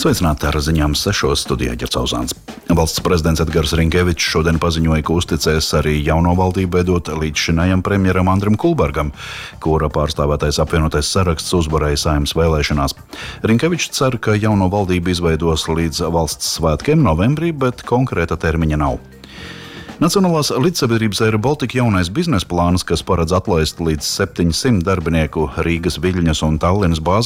Sveicināti ar ziņām 6. studijā Ģercauzāns. Valsts prezidents Edgars Rinkevičs šodien paziņoja, ka uzticēs arī jauno valdību veidot līdzšinējam premjeram Andrim Kulbergam, kura pārstāvētais apvienotais saraksts uzvarēja Saeimas vēlēšanās. Rinkevičs cer, ka jauno valdību izveidos līdz valsts svētkiem novembrī, bet konkrēta termiņa nav. Nacionālās līdzsabiedrības Air Baltica jaunais biznesa plāns, kas paredz atlaist līdz 700 darbinieku Rīgas, Viļņas un Tallinas bāzēs,